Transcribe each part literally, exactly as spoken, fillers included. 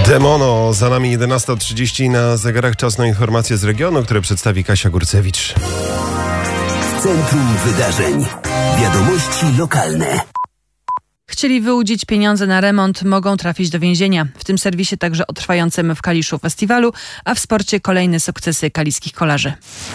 Demono, za nami jedenasta trzydzieści na zegarach, czas na informacje z regionu, które przedstawi Kasia Górcewicz. W centrum wydarzeń. Wiadomości lokalne. Chcieli wyłudzić pieniądze na remont, mogą trafić do więzienia. W tym serwisie także o trwającym w Kaliszu festiwalu, a w sporcie kolejne sukcesy kaliskich kolarzy.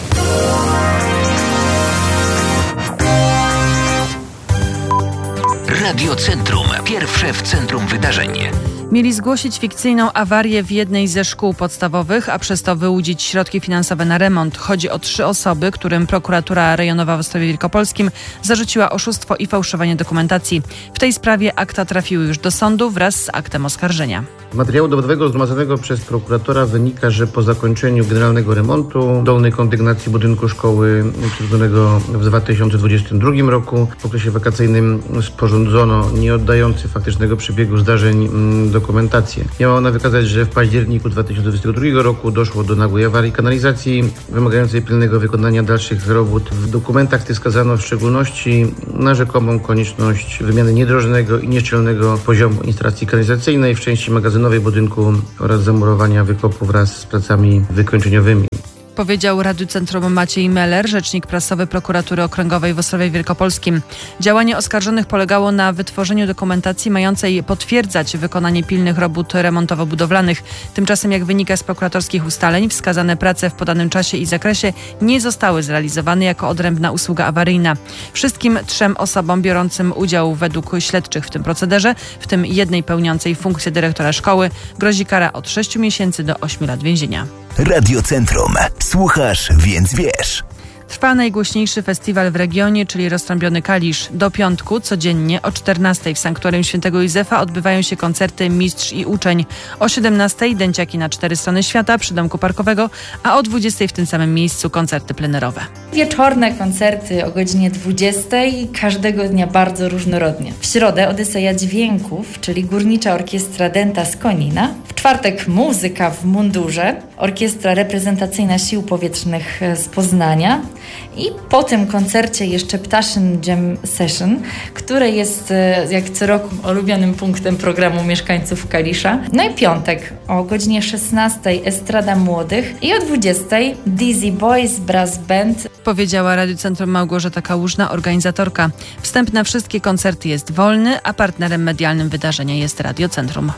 Radio Centrum. Pierwsze w centrum wydarzeń. Mieli zgłosić fikcyjną awarię w jednej ze szkół podstawowych, a przez to wyłudzić środki finansowe na remont. Chodzi o trzy osoby, którym prokuratura rejonowa w Ostrowie Wielkopolskim zarzuciła oszustwo i fałszowanie dokumentacji. W tej sprawie akta trafiły już do sądu wraz z aktem oskarżenia. Z materiału dowodowego zgromadzonego przez prokuratora wynika, że po zakończeniu generalnego remontu dolnej kondygnacji budynku szkoły przeprowadzonego w dwa tysiące dwudziestym drugim roku w okresie wakacyjnym sporządzono nieoddający faktycznego przebiegu zdarzeń dokumentację. Miała ona wykazać, że w październiku dwa tysiące dwudziestego drugiego roku doszło do nagłej awarii kanalizacji wymagającej pilnego wykonania dalszych robót. W dokumentach tych wskazano w szczególności na rzekomą konieczność wymiany niedrożnego i nieszczelnego poziomu instalacji kanalizacyjnej w części magazynowej budynku oraz zamurowania wykopu wraz z pracami wykończeniowymi. Powiedział Radiu Centrum Maciej Meller, rzecznik prasowy Prokuratury Okręgowej w Ostrowie Wielkopolskim. Działanie oskarżonych polegało na wytworzeniu dokumentacji mającej potwierdzać wykonanie pilnych robót remontowo-budowlanych. Tymczasem, jak wynika z prokuratorskich ustaleń, wskazane prace w podanym czasie i zakresie nie zostały zrealizowane jako odrębna usługa awaryjna. Wszystkim trzem osobom biorącym udział według śledczych w tym procederze, w tym jednej pełniącej funkcję dyrektora szkoły, grozi kara od sześciu miesięcy do ośmiu lat więzienia. Radio Centrum. Słuchasz, więc wiesz. Trwa najgłośniejszy festiwal w regionie, czyli Roztrąbiony Kalisz. Do piątku codziennie o czternastej w Sanktuarium Świętego Józefa odbywają się koncerty Mistrz i Uczeń. O siedemnastej dęciaki na cztery strony świata przy Domku Parkowego, a o dwudziestej w tym samym miejscu koncerty plenerowe. Wieczorne koncerty o godzinie dwudziestej, każdego dnia bardzo różnorodnie. W środę Odyseja Dźwięków, czyli Górnicza Orkiestra Dęta z Konina. W czwartek muzyka w mundurze, Orkiestra Reprezentacyjna Sił Powietrznych z Poznania. I po tym koncercie jeszcze Ptaszyn Jam Session, które jest jak co roku ulubionym punktem programu mieszkańców Kalisza. No i piątek o godzinie szesnastej Estrada Młodych i o dwudziestej Dizzy Boys Brass Band. Powiedziała Radiu Centrum Małgorzata Kałużna, organizatorka. Wstęp na wszystkie koncerty jest wolny, a partnerem medialnym wydarzenia jest Radio Centrum.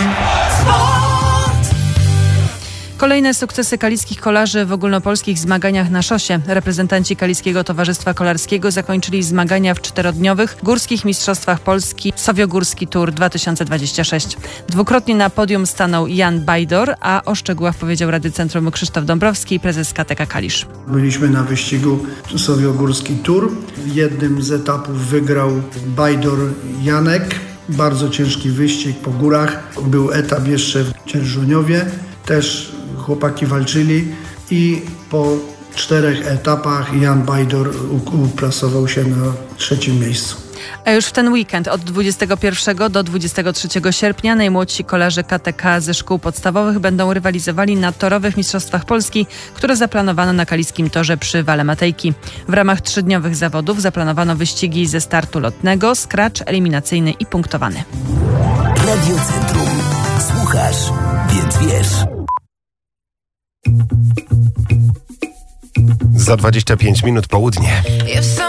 Kolejne sukcesy kaliskich kolarzy w ogólnopolskich zmaganiach na szosie. Reprezentanci Kaliskiego Towarzystwa Kolarskiego zakończyli zmagania w czterodniowych Górskich Mistrzostwach Polski Sowiogórski Tour dwa tysiące dwudziesty szósty. Dwukrotnie na podium stanął Jan Bajdor, a o szczegółach powiedział Rady Centrum Krzysztof Dąbrowski, prezes K T K Kalisz. Byliśmy na wyścigu Sowiogórski Tour. W jednym z etapów wygrał Bajdor Janek. Bardzo ciężki wyścig po górach. Był etap jeszcze w Dzierżoniowie. Też chłopaki walczyli i po czterech etapach Jan Bajdor uplasował się na trzecim miejscu. A już w ten weekend od dwudziestego pierwszego do dwudziestego trzeciego sierpnia najmłodsi kolarze K T K ze szkół podstawowych będą rywalizowali na torowych Mistrzostwach Polski, które zaplanowano na kaliskim torze przy Wale Matejki. W ramach trzydniowych zawodów zaplanowano wyścigi ze startu lotnego, scratch, eliminacyjny i punktowany. Radio Centrum. Słuchasz, więc wiesz. Za dwadzieścia pięć minut południe.